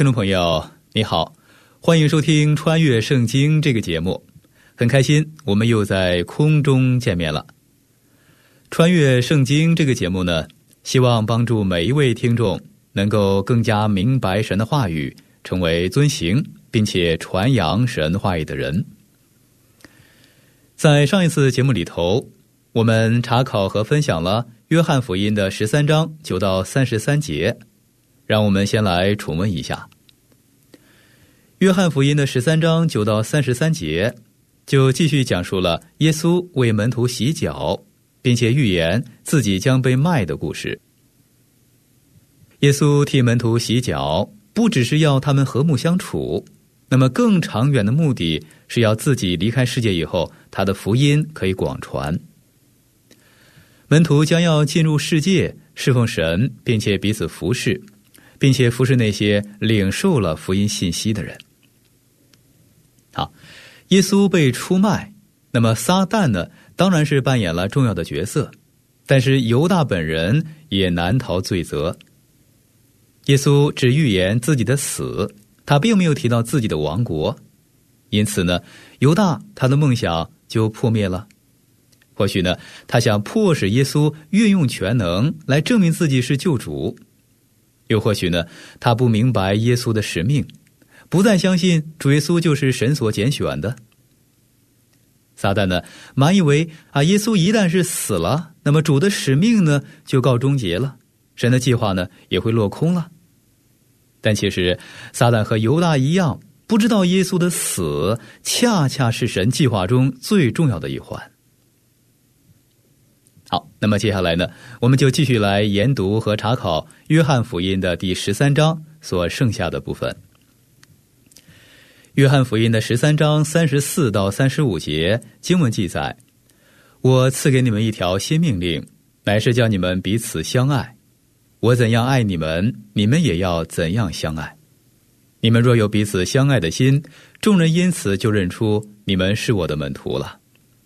听众朋友你好，欢迎收听穿越圣经这个节目，很开心我们又在空中见面了。穿越圣经这个节目呢，希望帮助每一位听众能够更加明白神的话语，成为遵行并且传扬神话语的人。在上一次节目里头，我们查考和分享了约翰福音的13章9到33节，让我们先来重温一下。约翰福音的13章9到33节就继续讲述了耶稣为门徒洗脚，并且预言自己将被卖的故事。耶稣替门徒洗脚，不只是要他们和睦相处，那么更长远的目的是要自己离开世界以后，他的福音可以广传。门徒将要进入世界，侍奉神，并且彼此服侍，并且服侍那些领受了福音信息的人。好，耶稣被出卖，那么撒旦呢，当然是扮演了重要的角色，但是犹大本人也难逃罪责。耶稣只预言自己的死，他并没有提到自己的亡国，因此呢，犹大他的梦想就破灭了。或许呢，他想迫使耶稣运用全能来证明自己是救主，又或许呢，他不明白耶稣的使命，不再相信主耶稣就是神所拣选的。撒旦呢，满以为耶稣一旦是死了，那么主的使命呢就告终结了，神的计划呢也会落空了。但其实撒旦和犹大一样，不知道耶稣的死恰恰是神计划中最重要的一环。好，那么接下来呢，我们就继续来研读和查考约翰福音的第13章所剩下的部分。约翰福音的13章34到35节经文记载，我赐给你们一条新命令，乃是叫你们彼此相爱。我怎样爱你们，你们也要怎样相爱。你们若有彼此相爱的心，众人因此就认出你们是我的门徒了。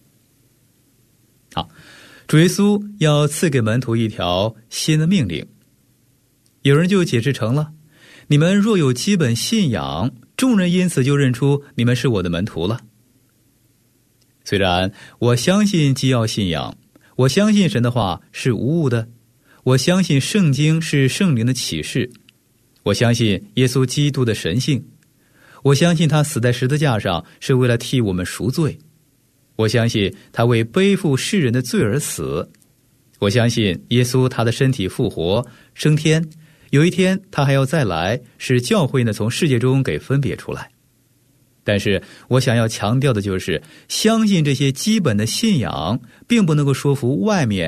好，主耶稣要赐给门徒一条新的命令，有人就解释成了，你们若有基本信仰，众人因此就认出你们是我的门徒了。虽然我相信基要信仰，我相信神的话是无误的，我相信圣经是圣灵的启示，我相信耶稣基督的神性，我相信他死在十字架上是为了替我们赎罪，我相信他为背负世人的罪而死，我相信耶稣他的身体复活升天，有一天他还要再来，使教会呢从世界中给分别出来。但是我想要强调的就是，相信这些基本的信仰并不能够说服外面